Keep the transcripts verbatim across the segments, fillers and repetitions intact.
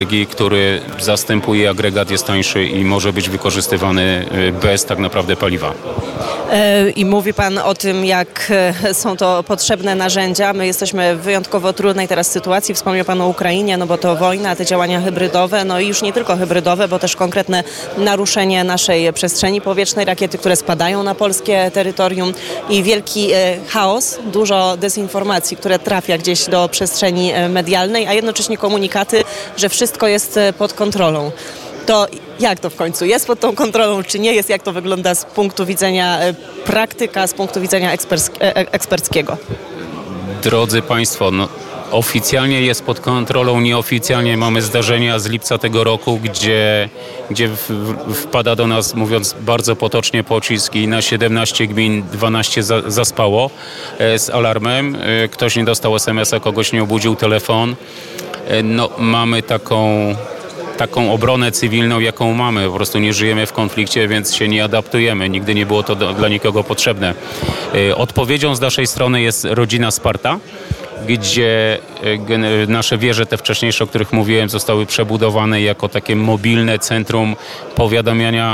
który zastępuje agregat, jest tańszy i może być wykorzystywany bez tak naprawdę paliwa. I mówi Pan o tym, jak są to potrzebne narzędzia. My jesteśmy w wyjątkowo trudnej teraz sytuacji. Wspomniał Pan o Ukrainie, no bo to wojna, te działania hybrydowe, no i już nie tylko hybrydowe, bo też konkretne naruszenie naszej przestrzeni powietrznej, rakiety, które spadają na polskie terytorium i wielki chaos, dużo dezinformacji, które trafia gdzieś do przestrzeni medialnej, a jednocześnie komunikaty, że wszystko jest pod kontrolą. To jak to w końcu jest pod tą kontrolą, czy nie jest? Jak to wygląda z punktu widzenia praktyka, z punktu widzenia eksperc- eksperckiego? Drodzy Państwo, no, oficjalnie jest pod kontrolą, nieoficjalnie mamy zdarzenia z lipca tego roku, gdzie, gdzie w, w, wpada do nas, mówiąc bardzo potocznie, pocisk i na siedemnaście gmin dwanaście za, zaspało e, z alarmem. E, ktoś nie dostał es em es a, kogoś nie obudził telefon. E, no, mamy taką... taką obronę cywilną, jaką mamy. Po prostu nie żyjemy w konflikcie, więc się nie adaptujemy. Nigdy nie było to do, dla nikogo potrzebne. Odpowiedzią z naszej strony jest rodzina Sparta, gdzie nasze wieże, te wcześniejsze, o których mówiłem, zostały przebudowane jako takie mobilne centrum powiadamiania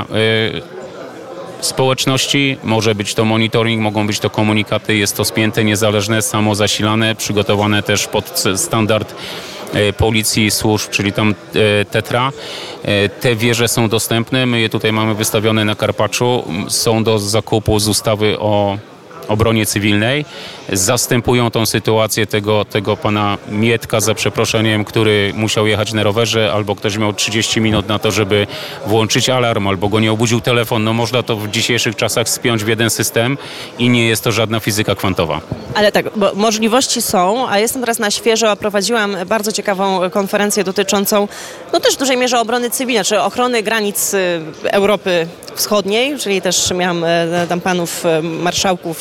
społeczności. Może być to monitoring, mogą być to komunikaty. Jest to spięte, niezależne, samozasilane, przygotowane też pod standard policji, służb, czyli tam Tetra. Te wieże są dostępne, my je tutaj mamy wystawione na Karpaczu, są do zakupu z ustawy o obronie cywilnej. Zastępują tą sytuację tego, tego pana Mietka, za przeproszeniem, który musiał jechać na rowerze, albo ktoś miał trzydzieści minut na to, żeby włączyć alarm, albo go nie obudził telefon. No można to w dzisiejszych czasach spiąć w jeden system i nie jest to żadna fizyka kwantowa. Ale tak, bo możliwości są, a jestem teraz na świeżo, prowadziłam bardzo ciekawą konferencję dotyczącą no też w dużej mierze obrony cywilnej, czy ochrony granic Europy Wschodniej, czyli też miałam tam panów marszałków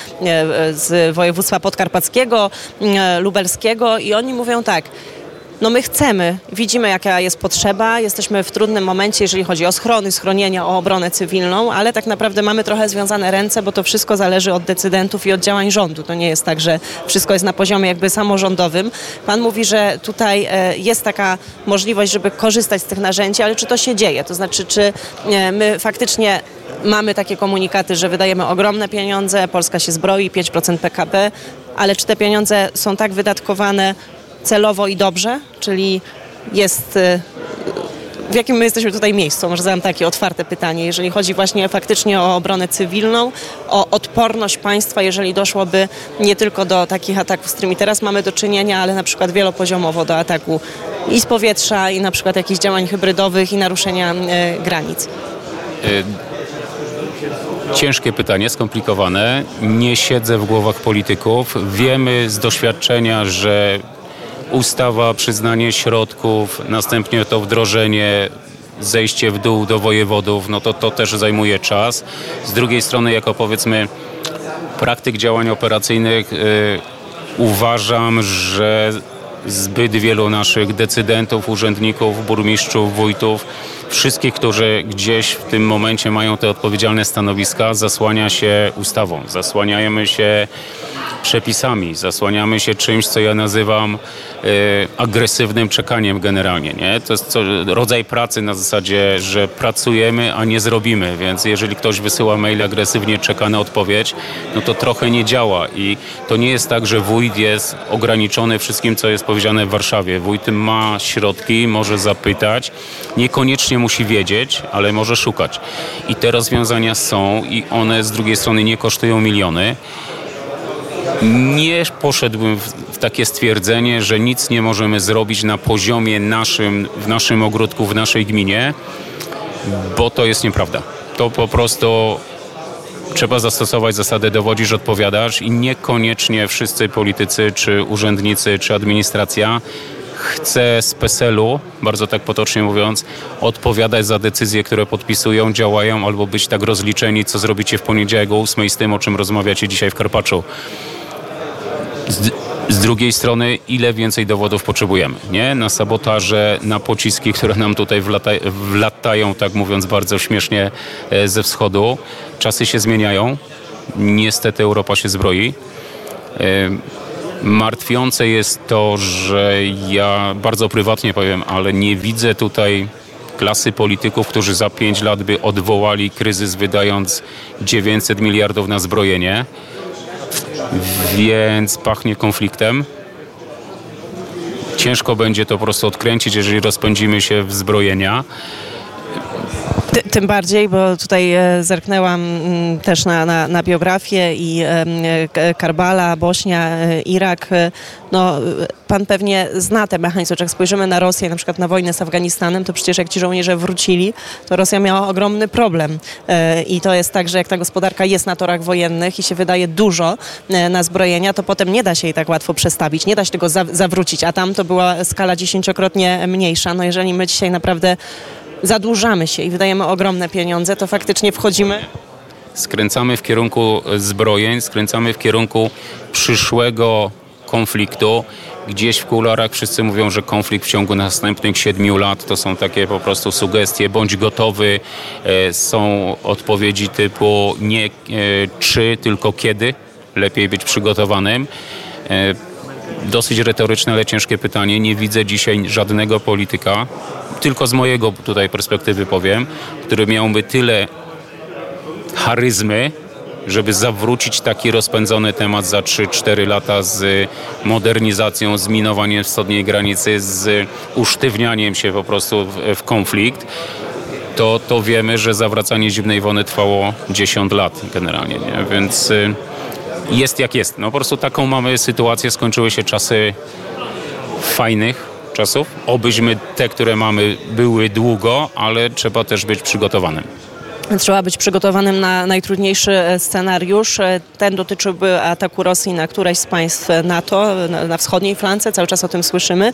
z województwa podkarpackiego, lubelskiego i oni mówią tak, no my chcemy, widzimy jaka jest potrzeba, jesteśmy w trudnym momencie, jeżeli chodzi o schrony, schronienia, o obronę cywilną, ale tak naprawdę mamy trochę związane ręce, bo to wszystko zależy od decydentów i od działań rządu. To nie jest tak, że wszystko jest na poziomie jakby samorządowym. Pan mówi, że tutaj jest taka możliwość, żeby korzystać z tych narzędzi, ale czy to się dzieje? To znaczy, czy my faktycznie mamy takie komunikaty, że wydajemy ogromne pieniądze, Polska się zbroi, pięć procent P K B, ale czy te pieniądze są tak wydatkowane celowo i dobrze, czyli jest, w jakim my jesteśmy tutaj miejscu? Może zadam takie otwarte pytanie, jeżeli chodzi właśnie faktycznie o obronę cywilną, o odporność państwa, jeżeli doszłoby nie tylko do takich ataków, z którymi teraz mamy do czynienia, ale na przykład wielopoziomowo do ataku i z powietrza, i na przykład jakichś działań hybrydowych i naruszenia e, granic. Ciężkie pytanie, skomplikowane. Nie siedzę w głowach polityków. Wiemy z doświadczenia, że ustawa, przyznanie środków, następnie to wdrożenie, zejście w dół do wojewodów, no to to też zajmuje czas. Z drugiej strony, jako powiedzmy praktyk działań operacyjnych, yy, uważam, że zbyt wielu naszych decydentów, urzędników, burmistrzów, wójtów, wszystkich, którzy gdzieś w tym momencie mają te odpowiedzialne stanowiska, zasłania się ustawą, zasłaniamy się przepisami, zasłaniamy się czymś, co ja nazywam e, agresywnym czekaniem generalnie, nie? To jest co, rodzaj pracy na zasadzie, że pracujemy, a nie zrobimy, więc jeżeli ktoś wysyła mail agresywnie, czeka na odpowiedź, no to trochę nie działa i to nie jest tak, że wójt jest ograniczony wszystkim, co jest powiedziane w Warszawie. Wójt ma środki, może zapytać, niekoniecznie musi wiedzieć, ale może szukać. I te rozwiązania są i one z drugiej strony nie kosztują miliony. Nie poszedłbym w, w takie stwierdzenie, że nic nie możemy zrobić na poziomie naszym, w naszym ogródku, w naszej gminie, bo to jest nieprawda. To po prostu trzeba zastosować zasadę dowodzisz, odpowiadasz i niekoniecznie wszyscy politycy, czy urzędnicy, czy administracja chce z PESEL-u, bardzo tak potocznie mówiąc, odpowiadać za decyzje, które podpisują, działają albo być tak rozliczeni, co zrobicie w poniedziałek o ósmej z tym, o czym rozmawiacie dzisiaj w Karpaczu. Z, z drugiej strony, ile więcej dowodów potrzebujemy, nie? Na sabotaże, na pociski, które nam tutaj wlata, wlatają, tak mówiąc bardzo śmiesznie, ze wschodu. Czasy się zmieniają. Niestety Europa się zbroi. Martwiące jest to, że ja bardzo prywatnie powiem, ale nie widzę tutaj klasy polityków, którzy za pięć lat by odwołali kryzys, wydając dziewięćset miliardów na zbrojenie, więc pachnie konfliktem. Ciężko będzie to po prostu odkręcić, jeżeli rozpędzimy się w zbrojenia. Ty, tym bardziej, bo tutaj e, zerknęłam m, też na, na, na biografię i e, Karbala, Bośnia, e, Irak. E, no, pan pewnie zna te mechanizmy. Jak spojrzymy na Rosję, na przykład na wojnę z Afganistanem, to przecież jak ci żołnierze wrócili, to Rosja miała ogromny problem. E, I to jest tak, że jak ta gospodarka jest na torach wojennych i się wydaje dużo e, na zbrojenia, to potem nie da się jej tak łatwo przestawić, nie da się tego za, zawrócić, a tam to była skala dziesięciokrotnie mniejsza. No jeżeli my dzisiaj naprawdę zadłużamy się i wydajemy ogromne pieniądze, to faktycznie wchodzimy. Skręcamy w kierunku zbrojeń, skręcamy w kierunku przyszłego konfliktu. Gdzieś w kuluarach wszyscy mówią, że konflikt w ciągu następnych siedmiu lat to są takie po prostu sugestie, bądź gotowy. E, są odpowiedzi typu nie e, czy, tylko kiedy. Lepiej być przygotowanym. E, Dosyć retoryczne, ale ciężkie pytanie. Nie widzę dzisiaj żadnego polityka, tylko z mojego tutaj perspektywy powiem, który miałby tyle charyzmy, żeby zawrócić taki rozpędzony temat za trzy cztery lata z modernizacją, z minowaniem wschodniej granicy, z usztywnianiem się po prostu w, w konflikt. To, to wiemy, że zawracanie zimnej wojny trwało dziesięć lat generalnie, nie? Więc jest jak jest. No po prostu taką mamy sytuację. Skończyły się czasy fajnych czasów. Obyśmy te, które mamy, były długo, ale trzeba też być przygotowanym. Trzeba być przygotowanym na najtrudniejszy scenariusz. Ten dotyczyłby ataku Rosji na któreś z państw NATO, na, na wschodniej flance. Cały czas o tym słyszymy.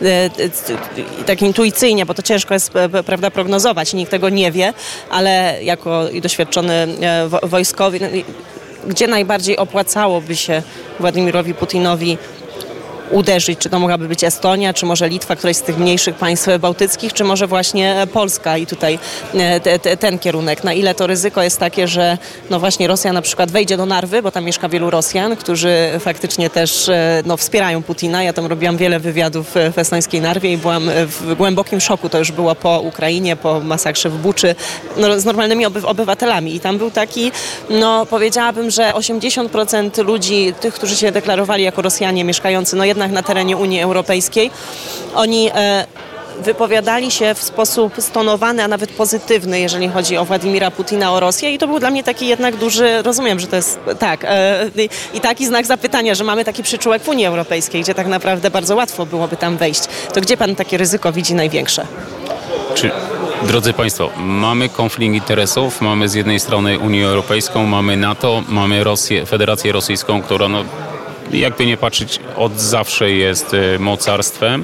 Tak intuicyjnie, bo to ciężko jest, prawda, prognozować. Nikt tego nie wie, ale jako i doświadczony wojskowy, gdzie najbardziej opłacałoby się Władimirowi Putinowi uderzyć? Czy to mogłaby być Estonia, czy może Litwa, któreś z tych mniejszych państw bałtyckich, czy może właśnie Polska i tutaj te, te, ten kierunek. Na ile to ryzyko jest takie, że no właśnie Rosja na przykład wejdzie do Narwy, bo tam mieszka wielu Rosjan, którzy faktycznie też no, wspierają Putina. Ja tam robiłam wiele wywiadów w estońskiej Narwie i byłam w głębokim szoku. To już było po Ukrainie, po masakrze w Buczy, no, z normalnymi oby, obywatelami. I tam był taki, no powiedziałabym, że osiemdziesiąt procent ludzi, tych, którzy się deklarowali jako Rosjanie mieszkający, no jednak na terenie Unii Europejskiej, oni e, wypowiadali się w sposób stonowany, a nawet pozytywny, jeżeli chodzi o Władimira Putina, o Rosję, i to był dla mnie taki jednak duży, rozumiem, że to jest tak, e, i taki znak zapytania, że mamy taki przyczółek w Unii Europejskiej, gdzie tak naprawdę bardzo łatwo byłoby tam wejść. To gdzie pan takie ryzyko widzi największe? Czy, drodzy Państwo, mamy konflikt interesów, mamy z jednej strony Unię Europejską, mamy NATO, mamy Rosję, Federację Rosyjską, która no, jakby nie patrzeć, od zawsze jest mocarstwem,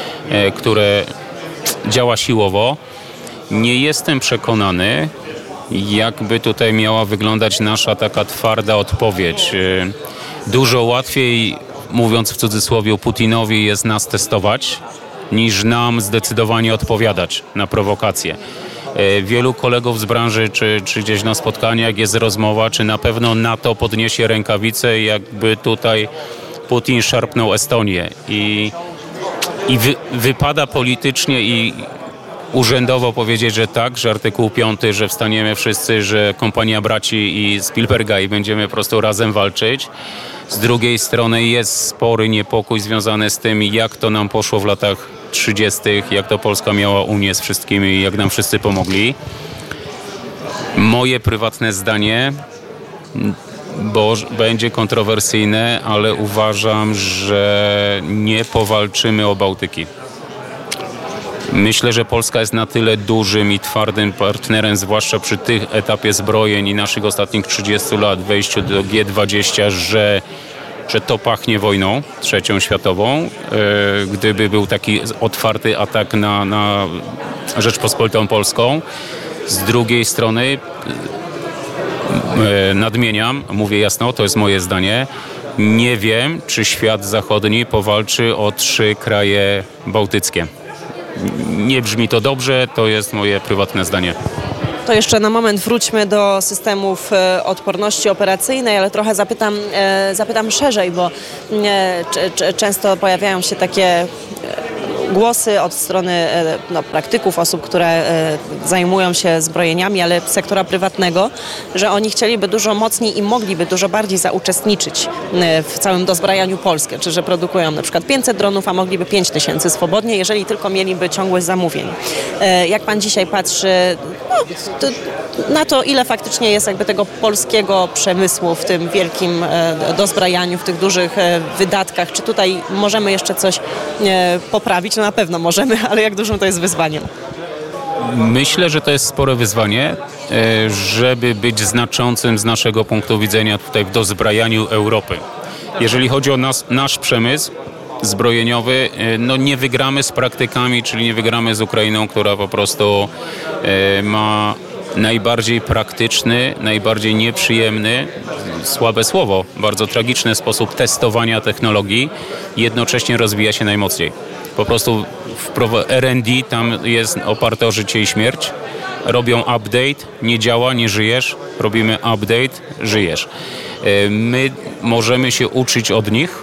które działa siłowo. Nie jestem przekonany, jakby tutaj miała wyglądać nasza taka twarda odpowiedź. Dużo łatwiej, mówiąc w cudzysłowie, Putinowi jest nas testować, niż nam zdecydowanie odpowiadać na prowokacje. Wielu kolegów z branży, czy, czy gdzieś na spotkaniach jest rozmowa, czy na pewno NATO podniesie rękawice, jakby tutaj Putin szarpnął Estonię. I, i wy, wypada politycznie i urzędowo powiedzieć, że tak, że artykuł piąty, że wstaniemy wszyscy, że kompania braci i Spielberga i będziemy po prostu razem walczyć. Z drugiej strony jest spory niepokój związany z tym, jak to nam poszło w latach trzydziestych, jak to Polska miała Unię z wszystkimi, jak nam wszyscy pomogli. Moje prywatne zdanie, bo będzie kontrowersyjne, ale uważam, że nie powalczymy o Bałtyki. Myślę, że Polska jest na tyle dużym i twardym partnerem, zwłaszcza przy tych etapie zbrojeń i naszych ostatnich trzydziestu lat wejściu do G dwadzieścia, że, że to pachnie wojną trzecią światową. Gdyby był taki otwarty atak na, na Rzeczpospolitą Polską. Z drugiej strony nadmieniam, mówię jasno, to jest moje zdanie, nie wiem, czy świat zachodni powalczy o trzy kraje bałtyckie. Nie brzmi to dobrze, to jest moje prywatne zdanie. To jeszcze na moment wróćmy do systemów e, odporności operacyjnej, ale trochę zapytam, e, zapytam szerzej, bo e, c, c, często pojawiają się takie e, głosy od strony e, no, praktyków, osób, które e, zajmują się zbrojeniami, ale sektora prywatnego, że oni chcieliby dużo mocniej i mogliby dużo bardziej zauczestniczyć e, w całym dozbrajaniu Polski, czy że produkują na przykład pięćset dronów, a mogliby pięć tysięcy swobodnie, jeżeli tylko mieliby ciągłość zamówień. E, jak pan dzisiaj patrzy no, to, na to, ile faktycznie jest jakby tego polskiego przemysłu w tym wielkim e, dozbrajaniu, w tych dużych e, wydatkach, czy tutaj możemy jeszcze coś e, poprawić? No na pewno możemy, ale jak dużym to jest wyzwaniem? Myślę, że to jest spore wyzwanie, żeby być znaczącym z naszego punktu widzenia tutaj w dozbrajaniu Europy. Jeżeli chodzi o nas, nasz przemysł zbrojeniowy, no nie wygramy z praktykami, czyli nie wygramy z Ukrainą, która po prostu ma najbardziej praktyczny, najbardziej nieprzyjemny, słabe słowo, bardzo tragiczny sposób testowania technologii, jednocześnie rozwija się najmocniej. Po prostu R and D tam jest oparte o życie i śmierć. Robią update, nie działa, nie żyjesz. Robimy update, żyjesz. My możemy się uczyć od nich,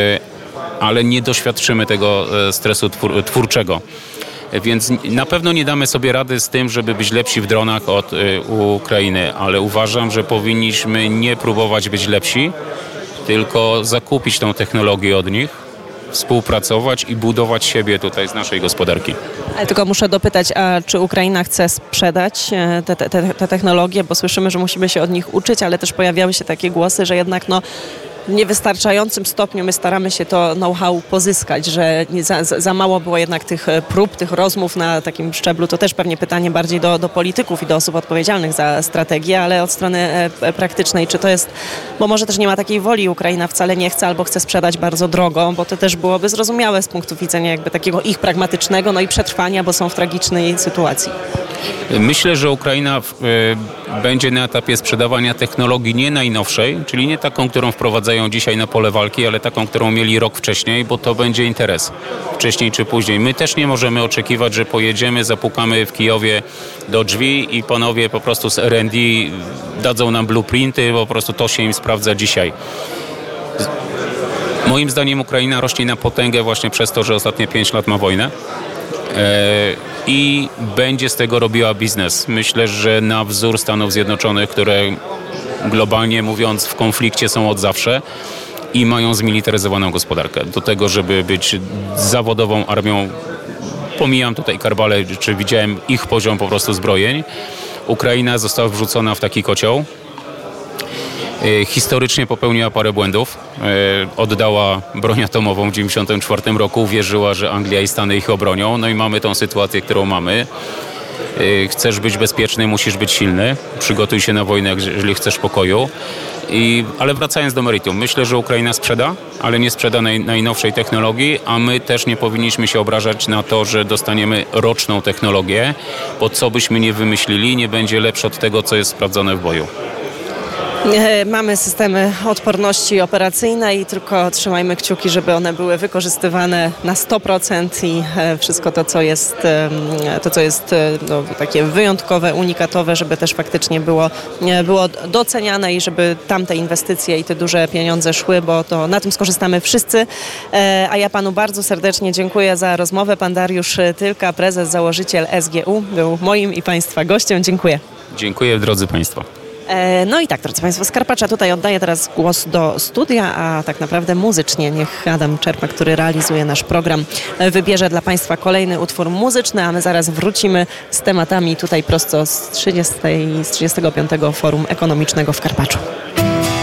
ale nie doświadczymy tego stresu twórczego. Więc na pewno nie damy sobie rady z tym, żeby być lepsi w dronach od Ukrainy, ale uważam, że powinniśmy nie próbować być lepsi, tylko zakupić tą technologię od nich, współpracować i budować siebie tutaj z naszej gospodarki. Ale tylko muszę dopytać, a czy Ukraina chce sprzedać te, te, te technologie, bo słyszymy, że musimy się od nich uczyć, ale też pojawiały się takie głosy, że jednak no w niewystarczającym stopniu my staramy się to know-how pozyskać, że za, za mało było jednak tych prób, tych rozmów na takim szczeblu. To też pewnie pytanie bardziej do, do polityków i do osób odpowiedzialnych za strategię, ale od strony e, praktycznej, czy to jest, bo może też nie ma takiej woli, Ukraina wcale nie chce albo chce sprzedać bardzo drogo, bo to też byłoby zrozumiałe z punktu widzenia jakby takiego ich pragmatycznego, no i przetrwania, bo są w tragicznej sytuacji. Myślę, że Ukraina w, y, będzie na etapie sprzedawania technologii nie najnowszej, czyli nie taką, którą wprowadzają dzisiaj na pole walki, ale taką, którą mieli rok wcześniej, bo to będzie interes wcześniej czy później. My też nie możemy oczekiwać, że pojedziemy, zapukamy w Kijowie do drzwi i panowie po prostu z R and D dadzą nam blueprinty, po prostu to się im sprawdza dzisiaj. Moim zdaniem Ukraina rośnie na potęgę właśnie przez to, że ostatnie pięć lat ma wojnę. I będzie z tego robiła biznes. Myślę, że na wzór Stanów Zjednoczonych, które globalnie mówiąc w konflikcie są od zawsze i mają zmilitaryzowaną gospodarkę. Do tego, żeby być zawodową armią, pomijam tutaj Karbale, czy widziałem ich poziom po prostu zbrojeń. Ukraina została wrzucona w taki kocioł. Historycznie popełniła parę błędów. Oddała broń atomową w dziewięćdziesiątym czwartym roku. Uwierzyła, że Anglia i Stany ich obronią. No i mamy tą sytuację, którą mamy. Chcesz być bezpieczny, musisz być silny. Przygotuj się na wojnę, jeżeli chcesz pokoju. I, ale wracając do meritum, myślę, że Ukraina sprzeda, ale nie sprzeda naj, najnowszej technologii, a my też nie powinniśmy się obrażać na to, że dostaniemy roczną technologię, bo co byśmy nie wymyślili, nie będzie lepsze od tego, co jest sprawdzone w boju. Mamy systemy odporności operacyjnej i tylko trzymajmy kciuki, żeby one były wykorzystywane na sto procent i wszystko to, co jest, to, co jest no, takie wyjątkowe, unikatowe, żeby też faktycznie było, było doceniane i żeby tamte inwestycje i te duże pieniądze szły, bo to na tym skorzystamy wszyscy. A ja panu bardzo serdecznie dziękuję za rozmowę. Pan Dariusz Tylka, prezes, założyciel S G U, był moim i państwa gościem. Dziękuję. Dziękuję, drodzy państwo. No i tak, drodzy państwo, z Karpacza tutaj oddaję teraz głos do studia, a tak naprawdę muzycznie niech Adam Czerpa, który realizuje nasz program, wybierze dla państwa kolejny utwór muzyczny, a my zaraz wrócimy z tematami tutaj prosto z trzydziestego, z trzydziestego piątego Forum Ekonomicznego w Karpaczu.